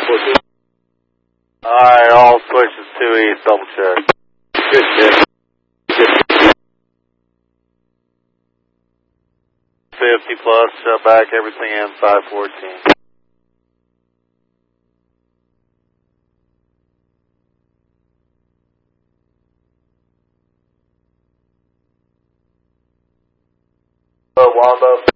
Alright, all switches 2 East, double check. Good shit. 50 plus, shut back everything inside 14. Wanda